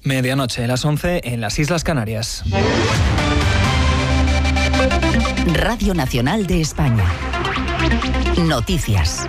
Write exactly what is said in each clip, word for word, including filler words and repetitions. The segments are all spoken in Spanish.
Medianoche, las once en las Islas Canarias. Radio Nacional de España. Noticias.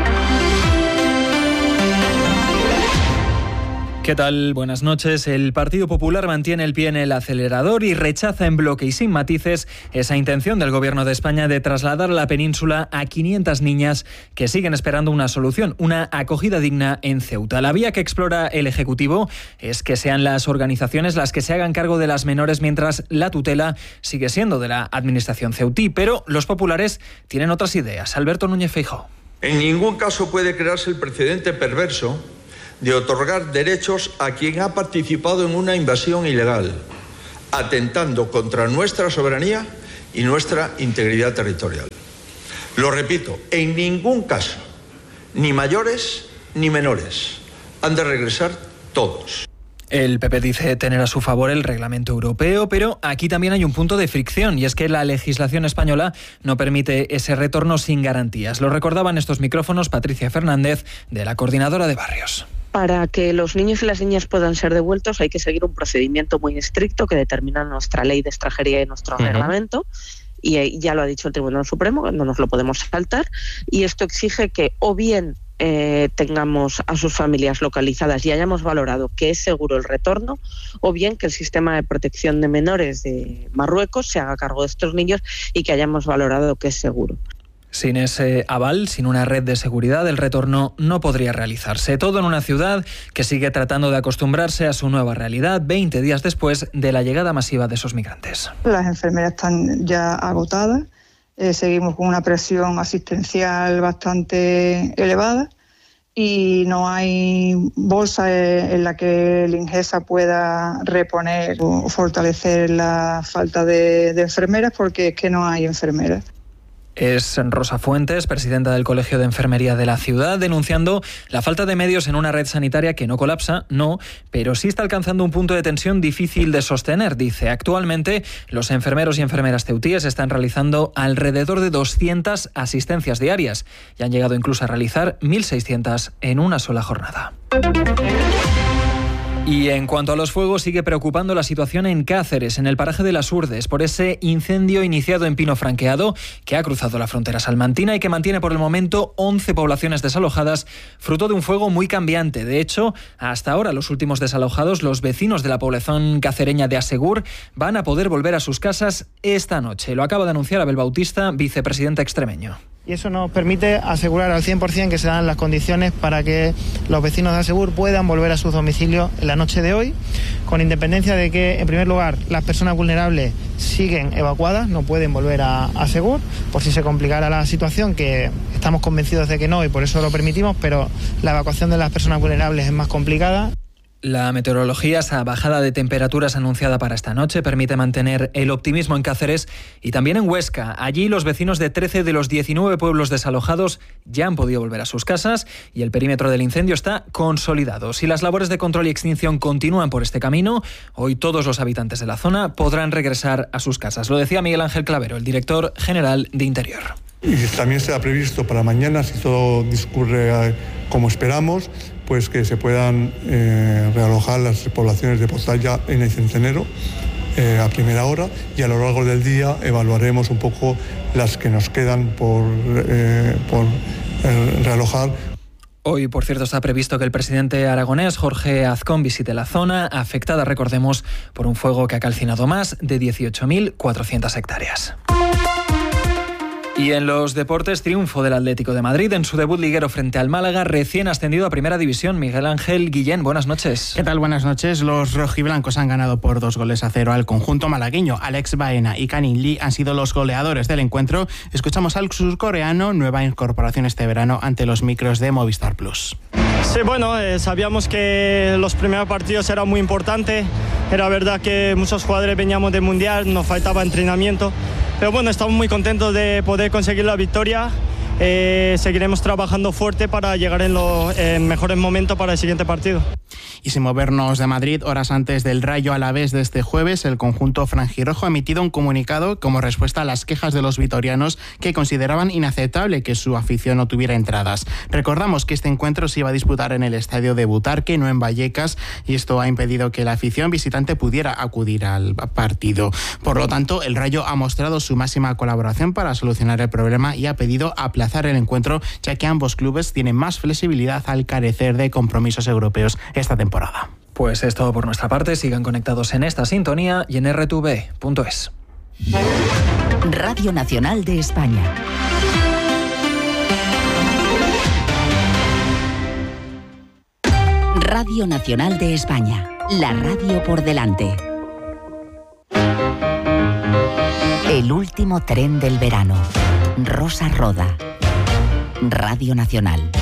¿Qué tal? Buenas noches. El Partido Popular mantiene el pie en el acelerador y rechaza en bloque y sin matices esa intención del Gobierno de España de trasladar a la península a quinientas niñas que siguen esperando una solución, una acogida digna en Ceuta. La vía que explora el Ejecutivo es que sean las organizaciones las que se hagan cargo de las menores mientras la tutela sigue siendo de la Administración ceutí, pero los populares tienen otras ideas. Alberto Núñez Feijóo. En ningún caso puede crearse el precedente perverso de otorgar derechos a quien ha participado en una invasión ilegal, atentando contra nuestra soberanía y nuestra integridad territorial. Lo repito, en ningún caso, ni mayores ni menores, han de regresar todos. El P P dice tener a su favor el reglamento europeo, pero aquí también hay un punto de fricción, y es que la legislación española no permite ese retorno sin garantías. Lo recordaba en estos micrófonos Patricia Fernández, de la Coordinadora de Barrios. Para que los niños y las niñas puedan ser devueltos hay que seguir un procedimiento muy estricto que determina nuestra ley de extranjería y nuestro uh-huh. reglamento. Y ya lo ha dicho el Tribunal Supremo, no nos lo podemos saltar. Y esto exige que o bien eh, tengamos a sus familias localizadas y hayamos valorado que es seguro el retorno, o bien que el sistema de protección de menores de Marruecos se haga cargo de estos niños y que hayamos valorado que es seguro. Sin ese aval, sin una red de seguridad, el retorno no podría realizarse. Todo en una ciudad que sigue tratando de acostumbrarse a su nueva realidad veinte días después de la llegada masiva de esos migrantes. Las enfermeras están ya agotadas, eh, seguimos con una presión asistencial bastante elevada y no hay bolsa en la que el INGESA pueda reponer o fortalecer la falta de, de enfermeras, porque es que no hay enfermeras. Es Rosa Fuentes, presidenta del Colegio de Enfermería de la ciudad, denunciando la falta de medios en una red sanitaria que no colapsa, no, pero sí está alcanzando un punto de tensión difícil de sostener. Dice, actualmente los enfermeros y enfermeras ceutíes están realizando alrededor de doscientas asistencias diarias y han llegado incluso a realizar mil seiscientas en una sola jornada. Y en cuanto a los fuegos, sigue preocupando la situación en Cáceres, en el paraje de las Urdes, por ese incendio iniciado en Pino Franqueado, que ha cruzado la frontera salmantina y que mantiene por el momento once poblaciones desalojadas, fruto de un fuego muy cambiante. De hecho, hasta ahora los últimos desalojados, los vecinos de la población cacereña de Asegur, van a poder volver a sus casas esta noche. Lo acaba de anunciar Abel Bautista, vicepresidente extremeño. Y eso nos permite asegurar al cien por ciento que se dan las condiciones para que los vecinos de Asegur puedan volver a sus domicilios en la noche de hoy, con independencia de que, en primer lugar, las personas vulnerables siguen evacuadas, no pueden volver a Asegur, por si se complicara la situación, que estamos convencidos de que no y por eso lo permitimos, pero la evacuación de las personas vulnerables es más complicada. La meteorología, esa bajada de temperaturas anunciada para esta noche, permite mantener el optimismo en Cáceres y también en Huesca. Allí los vecinos de trece de los diecinueve pueblos desalojados ya han podido volver a sus casas y el perímetro del incendio está consolidado. Si las labores de control y extinción continúan por este camino, hoy todos los habitantes de la zona podrán regresar a sus casas. Lo decía Miguel Ángel Clavero, el director general de Interior. Y también se ha previsto para mañana, si todo discurre como esperamos, pues que se puedan eh, realojar las poblaciones de Postalla en el Centenero eh, a primera hora, y a lo largo del día evaluaremos un poco las que nos quedan por, eh, por eh, realojar. Hoy, por cierto, está previsto que el presidente aragonés, Jorge Azcón, visite la zona afectada, recordemos, por un fuego que ha calcinado más de dieciocho mil cuatrocientas hectáreas. Y en los deportes, triunfo del Atlético de Madrid en su debut liguero frente al Málaga, recién ascendido a Primera División. Miguel Ángel Guillén, buenas noches. ¿Qué tal? Buenas noches. Los rojiblancos han ganado por dos goles a cero al conjunto malagueño. Alex Baena y Canin Lee han sido los goleadores del encuentro. Escuchamos al surcoreano, nueva incorporación este verano ante los micros de Movistar Plus. Sí, bueno, eh, sabíamos que los primeros partidos eran muy importantes. Era verdad que muchos jugadores veníamos del Mundial, nos faltaba entrenamiento. Pero bueno, estamos muy contentos de poder conseguir la victoria. Eh, seguiremos trabajando fuerte para llegar en los eh, mejores momentos para el siguiente partido. Y sin movernos de Madrid, horas antes del Rayo Alavés de este jueves, el conjunto franjirrojo ha emitido un comunicado como respuesta a las quejas de los vitorianos que consideraban inaceptable que su afición no tuviera entradas. Recordamos que este encuentro se iba a disputar en el estadio de Butarque, no en Vallecas, y esto ha impedido que la afición visitante pudiera acudir al partido. Por lo tanto, el Rayo ha mostrado su máxima colaboración para solucionar el problema y ha pedido aplazar el encuentro, ya que ambos clubes tienen más flexibilidad al carecer de compromisos europeos esta temporada. Pues es todo por nuestra parte. Sigan conectados en esta sintonía y en erre te ve punto es. Radio Nacional de España. Radio Nacional de España. La radio por delante. El último tren del verano. Rosa Roda. Radio Nacional.